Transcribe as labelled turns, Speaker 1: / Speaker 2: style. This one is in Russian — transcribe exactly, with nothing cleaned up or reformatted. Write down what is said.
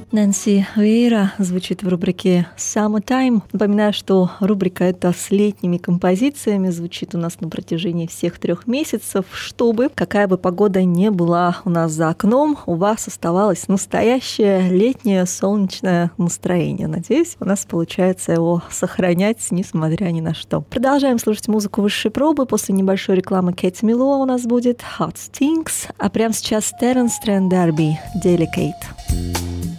Speaker 1: Нэнси Веера звучит в рубрике Summertime. Напоминаю, что рубрика эта с летними композициями звучит у нас на протяжении всех трех месяцев, чтобы, какая бы погода ни была у нас за окном, у вас оставалось настоящее летнее солнечное настроение. Надеюсь, у нас получается его сохранять, несмотря ни на что. Продолжаем слушать музыку высшей пробы. После небольшой рекламы Кэти Милуа у нас будет Hot Stinks, а прямо сейчас Теренс Трент Д'Арби, Delicate.